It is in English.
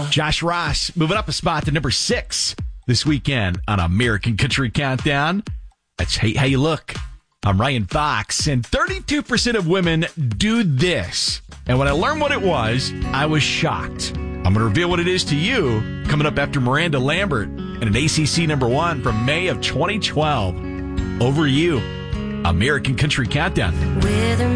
Josh Ross moving up a spot to number 6 this weekend on American Country Countdown. That's How You Look. I'm Ryan Fox, and 32% of women do this. And when I learned what it was, I was shocked. I'm going to reveal what it is to you coming up after Miranda Lambert and an ACC #1 from May of 2012. Over you, American Country Countdown.